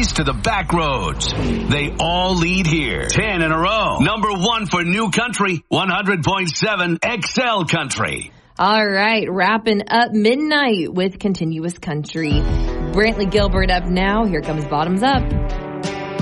highways to the back roads. They all lead here. 10 in a row. Number 1 for New Country, 100.7 XL Country. All right, wrapping up midnight with Continuous Country. Brantley Gilbert up now. Here comes Bottoms Up.